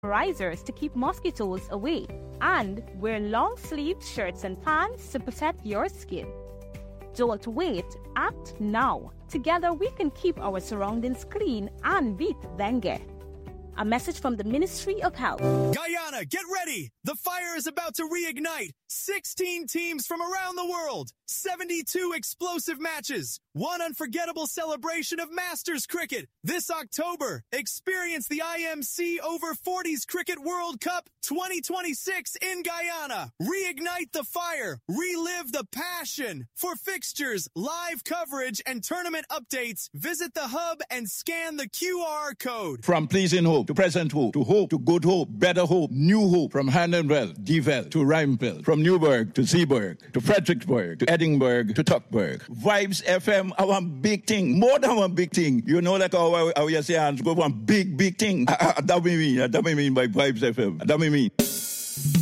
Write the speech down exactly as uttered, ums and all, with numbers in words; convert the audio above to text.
risers to keep mosquitoes away, and wear long-sleeved shirts and pants to protect your skin. Don't wait, act now. Together we can keep our surroundings clean and beat dengue. A message from the Ministry of Health. Guyana, get ready! The fire is about to reignite. sixteen teams from around the world. seventy-two explosive matches. One unforgettable celebration of Masters cricket. This October, experience the I M C Over forties Cricket World Cup twenty twenty-six in Guyana. Reignite the fire. Relive the passion. For fixtures, live coverage, and tournament updates, visit the hub and scan the Q R code. From pleasing hope to present hope to hope to good hope, better hope, new hope. From Handonville, Deville to Rhymeville. From Newburgh to Zeeburg to Fredericksburg to Edinburgh to Tuckburg. Vibes F M, our big thing. More than one big thing. You know, like how, how you say, go one big, big thing. That we mean. That we mean by Vibes F M. That we mean.